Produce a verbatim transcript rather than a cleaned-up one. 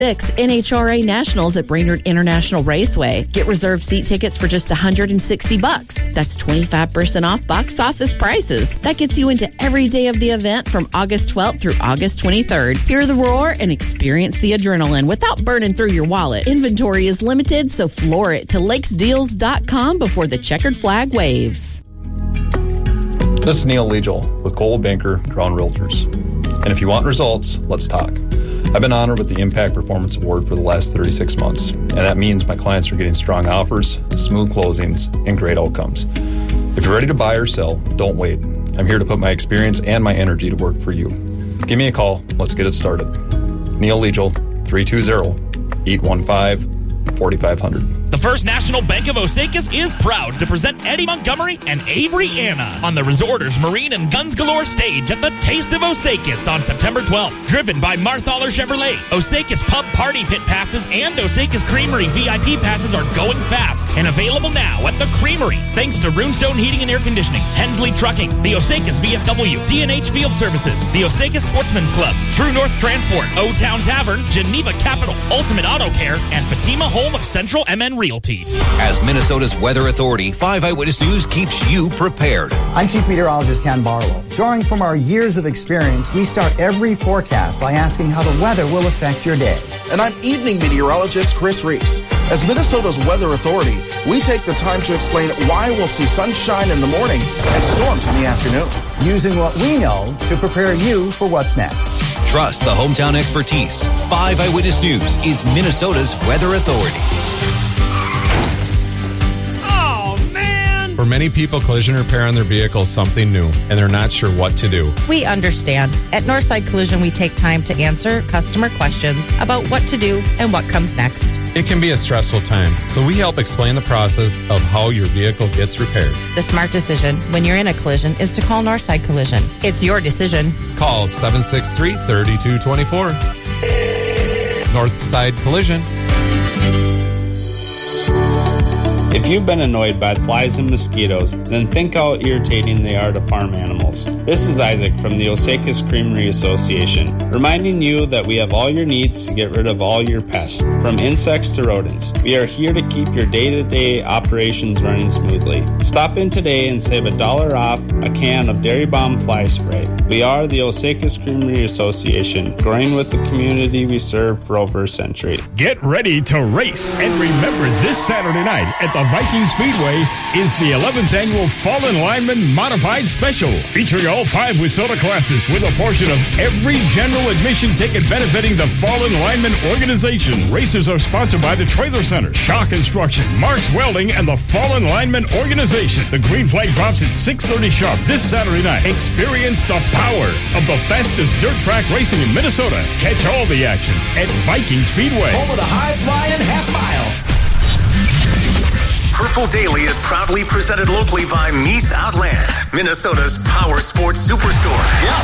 Six N H R A Nationals at Brainerd International Raceway. Get reserved seat tickets for just one hundred sixty bucks. That's twenty-five percent off box office prices. That gets you into every day of the event from August twelfth through August twenty-third. Hear the roar and experience the adrenaline without burning through your wallet. Inventory is limited, so floor it to lakes deals dot com before the checkered flag waves. This is Neil Legel with Coldwell Banker Crown Realtors. And if you want results, let's talk. I've been honored with the Impact Performance Award for the last thirty-six months, and that means my clients are getting strong offers, smooth closings, and great outcomes. If you're ready to buy or sell, don't wait. I'm here to put my experience and my energy to work for you. Give me a call. Let's get it started. Neil Legel, three two zero, eight one five, four five zero zero. The First National Bank of Osakis is proud to present Eddie Montgomery and Avery Anna on the Resorters Marine and Guns Galore stage at the Taste of Osakis on September twelfth. Driven by Marthaler Chevrolet, Osakis Pub Party Pit passes and Osakis Creamery V I P passes are going fast and available now at the Creamery. Thanks to Runestone Heating and Air Conditioning, Hensley Trucking, the Osakis V F W, D and H Field Services, the Osakis Sportsman's Club, True North Transport, O-Town Tavern, Geneva Capital, Ultimate Auto Care, and Fatima Home of Central M N Realty. As Minnesota's weather authority, five Eyewitness News keeps you prepared. I'm Chief Meteorologist Ken Barlow. Drawing from our years of experience, we start every forecast by asking how the weather will affect your day. And I'm Evening Meteorologist Chris Reese. As Minnesota's weather authority, we take the time to explain why we'll see sunshine in the morning and storms in the afternoon. Using what we know to prepare you for what's next. Trust the hometown expertise. five Eyewitness News is Minnesota's weather authority. For many people, collision repair on their vehicle is something new, and they're not sure what to do. We understand. At Northside Collision, we take time to answer customer questions about what to do and what comes next. It can be a stressful time, so we help explain the process of how your vehicle gets repaired. The smart decision when you're in a collision is to call Northside Collision. It's your decision. Call seven six three, three two two four. Northside Collision. If you've been annoyed by flies and mosquitoes, then think how irritating they are to farm animals. This is Isaac from the Osakis Creamery Association, reminding you that we have all your needs to get rid of all your pests, from insects to rodents. We are here to keep your day-to-day operations running smoothly. Stop in today and save a dollar off a can of Dairy Bomb Fly Spray. We are the Osakis Creamery Association, growing with the community we serve for over a century. Get ready to race. And remember, this Saturday night at the Viking Speedway is the eleventh annual Fallen Lineman Modified Special, featuring all five WISSOTA classes with a portion of every general admission ticket benefiting the Fallen Lineman organization. Races are sponsored by the Trailer Center, Shock Construction, Mark's Welding, and the Fallen Lineman organization. The green flag drops at six thirty sharp this Saturday night. Experience the power of the fastest dirt track racing in Minnesota. Catch all the action at Viking Speedway. Home of the high-flying half mile. Purple Daily is proudly presented locally by Mies Outland, Minnesota's power sports superstore. Yeah.